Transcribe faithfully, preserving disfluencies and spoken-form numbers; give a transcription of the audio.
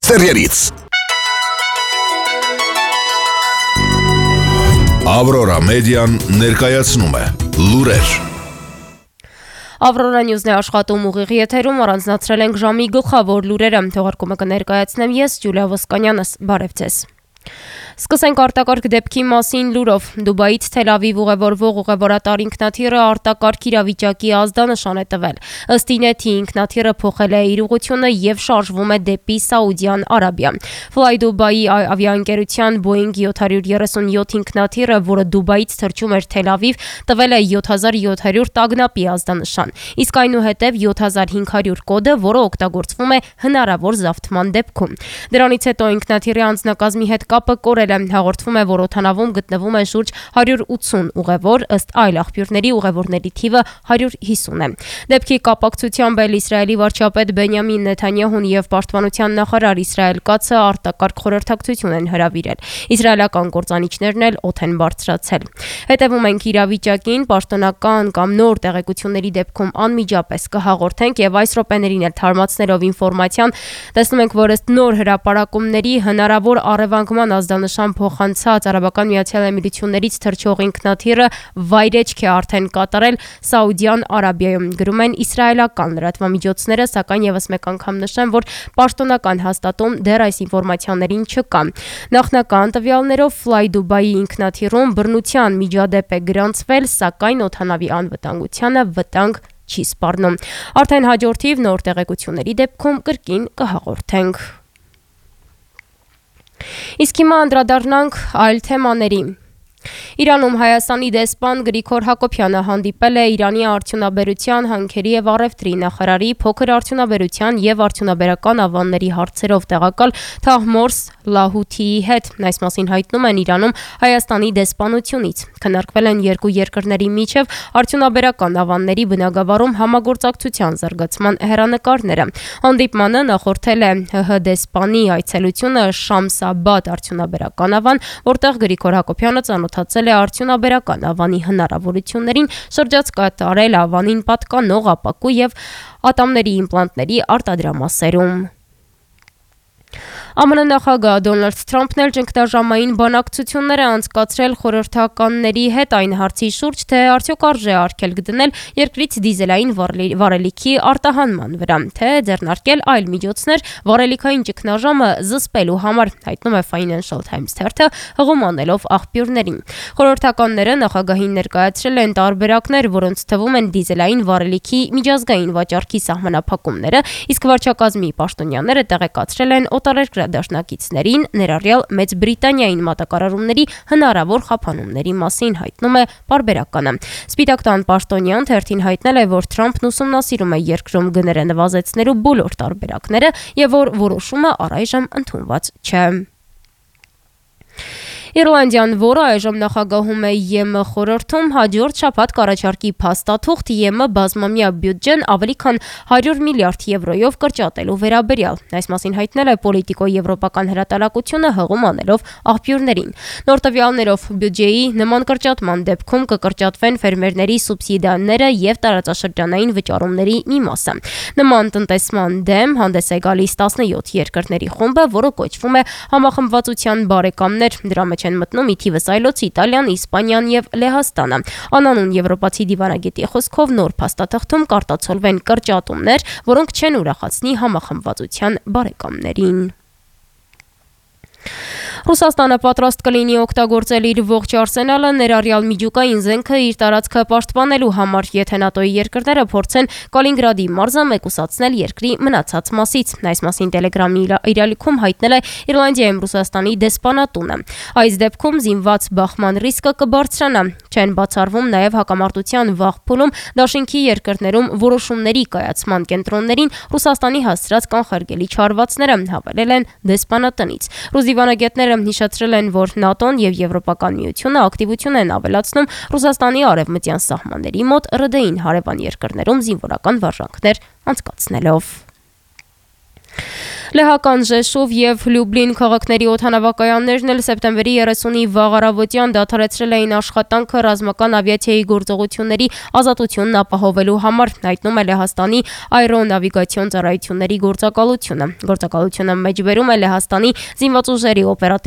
սերիերից։ Ավրորա մեդիան ներկայացնում է լուրեր։ Ավրորա Նյուզն է աշխատում ուղիղ եթերում, առանձնացրել ենք ժամի գլխավոր լուրերը, թողարկումը կներկայացնեմ ես, Ջուլիա Ոսկանյանս, բարև ձեզ։ Սկսենք արտակարգ դեպքի մասին լուրով։ Դուբայից Թել Ավիվ ուղևորվող ուղևորատար ինքնաթիռը արտակարգ իրավիճակի ազդանշան է տվել։ Ըստ ինեթի ինքնաթիռը փոխել է իր ուղղությունը եւ շարժվում է դեպի Սաուդյան Արաբիա։ Fly Dubai ավիաընկերության Boeing յոթ հարյուր երեսունյոթ ինքնաթիռը, որը Դուբայից թռչում էր Թել Ավիվ, տվել է յոթ հազար յոթ հարյուր տագնապի ազդանշան։ Իսկ այնուհետև յոթ հազար հինգ հարյուր կոդը, որը օգտագործվում է հնարավոր զավթման դեպքում։ Դրանից հետո ինքնաթիռի անձնակազմի հետ կապը կորել է, հաղորդվում է, որ օդանավում գտնվում է շուրջ հարյուր ութսուն ուղևոր, ըստ այլ աղբյուրների ուղևորների թիվը հարյուր հիսուն է։ Դեպքի կապակցությամբ էլ Իսրայելի վարչապետ Բենյամին Նեթանյահուն եւ պաշտպանության նախարար Իսրայել Կացը արտակարգ խորհրդակցություն են հրավիրել։ Իսրայելական կործանիչներն էլ օդ են բարձրացել։ Հետևում ենք իրավիճակին, պաշտոնական կամ նոր տեղեկությունների դեպքում անմիջապես կհաղորդենք եւ այս րոպեներին էլ թարմացնելով ինֆորմացիան, տեսնում ենք, որ ըստ նոր հրապարակումների հնարավոր առևանգման ազդանշան փոխանցած Արաբական Միացյալ Էմիրություններից թռչող ինքնաթիռը վայրեջք է արդեն կատարել Սաուդյան Արաբիայում, գրում են իսրայելական լրատվամիջոցները, սակայն եւս մեկ անգամ նշեմ, որ պաշտոնական հաստատում դեռ այս ինֆորմացիաներին չկա։ Նախնական տվյալներով Fly Dubai ինքնաթիռում բռնության միջադեպ է գրանցվել, սակայն օդանավի անվտանգությանը վտանգ չի սպառնում։ Արդեն հաջորդիվ նոր տեղեկությունների դեպքում կրկին կհաղորդենք։ Իսկ հիմա անդրադառնանք այլ թեմաների։ Իրանում Հայաստանի դեսպան Գրիգոր Հակոբյանը հանդիպել է Իրանի արդյունաբերության, հանքերի եւ առևտրի նախարարի փոքր արդյունաբերության եւ արդյունաբերական ավանների հարցերով տեղակալ Թահմորս Լահութիի հետ։ Այս մասին հայտնում են Իրանում Հայաստանի դեսպանությունից։ Քննարկվել են երկու երկրների միջև արդյունաբերական ավանների բնագավառում համագործակցության զարգացման հեռանկարները։ Հանդիպմանը նախորդել է ՀՀ դեսպանի այցելությունը Շամսաբադ արդյունաբերական ավան, որտեղ Գրիգոր Հակոբյանը ծանոթացել է արդյունաբերական ավանի հնարավորություններին, շրջած կատարել ավանին պատկանող ապակու եւ ատամների իմպլանտների արտադրամասերում։ ԱՄՆ նախագահ Դոնալդ Թրամփն էլ ճգնաժամային բանակցություններ է անցկացրել խորհրդականների հետ այն հարցի շուրջ, թե արդյոք արժե արգելք դնել երկրից դիզելային վառելիքի արտահանման վրա, թե ձեռնարկել այլ միջոցներ վառելիքային ճգնաժամը զսպելու համար, հայտնում է Financial Times թերթը, հղումանելով աղբյուրներին։ Խորհրդականները նախագահին ներկայացրել են տարբերակներ, որոնց թվում են դիզելային վառելիքի միջազգային վաճառքի սահմանափակումները, իսկ վարչակազմի պաշտոնյաները տեղեկացրել են օտարերկրյա դաշնակիցներին, ներառյալ Մեծ Բրիտանիային մատակարարումների հնարավոր խափանումների մասին, հայտնում է պարբերականը։ Սպիտակ տան պաշտոնյան թերթին հայտնել է, որ Թրամփն ուսումնասիրում է երկրում գները նվազեցնելու բոլոր տարբերակները եւ որ որոշումը առայժմ ընդունված չէ։ Իռլանդիան, որը այժմ նախագահում է ԵՄ խորհրդում, հաջորդ շաբաթ կառաջարկի փաստաթուղթ ԵՄ բազմամյա բյուջեն ավելի քան հարյուր միլիարդ եվրոյով կրճատելու վերաբերյալ։ Այս մասին հայտնել է Պոլիտիկո եվրոպական հրատարակությունը հղում անելով աղբյուրներին։ Նոր տվյալներով բյուջեի նման կրճատման դեպքում կկրճատվեն ֆերմերների սուբսիդիաները եւ տարածաշրջանային վճարումների մի մասը։ Նման տնտեսման դեմ հանդես է գալիս տասնյոթ երկրների խումբը, որը կոչվում է Համախմբվածության բարեկամներ, դրա մեջ են մտնում ի թիվս այլոց Իտալիան, Իսպանիան եւ Լեհաստանը։ Անանուն եվրոպացի դիվանագետի խոսքով նոր փաստաթղթում կարտացոլվեն կրճատումներ, որոնք չեն ուրախացնի Համախմբվածության բարեկամներին։ Ռուսաստանը պատրաստ կլինի օգտագործել իր ողջ արսենալը, ներառյալ միջուկային զենքը իր տարածքը պաշտպանելու համար, եթե ՆԱՏՕ-ի երկրները փորձեն Կալինինգրադի մարզը մեկուսացնել երկրի մնացած մասից։ Այս մասին Telegram-ի իրալիքում հայտնել է Իռլանդիայում Ռուսաստանի դեսպանատունը։ Այս դեպքում զինված բախման ռիսկը կբարձրանա։ Չեն բացառվում նաև հակամարտության վաղ փուլում դաշինքի երկրներում որոշումների կայացման կենտրոններին Ռուսաստանի հասցրած կանխարգելիչ հարվածները, հավելել են դեսպանատնից։ Ռուս դիվանագետները հիշեցրել են, որ ՆԱՏՕ-ն եւ Եվրոպական միությունը ակտիվություն են ավելացնում Ռուսաստանի արևմտյան սահմանների մոտ ՌԴ-ին հարևան երկրներում զինվորական վարժանքներ անցկացնելով։ Լեհական Ժեշով եւ Լյուբլին քաղաքների օդանավակայաններն էլ սեպտեմբերի երեսունի վաղ առավոտյան դադարեցրել էին աշխատանքը ռազմական ավիացիայի գործողությունների ազատությունն ապահովելու համար, հայտնում է Լեհաստանի աերոնավիգացիոն ծառայությունների գործակալությունը։ Գործակալությունը մեջբերում է Լեհաստանի զինված ուժերի օպերատիվ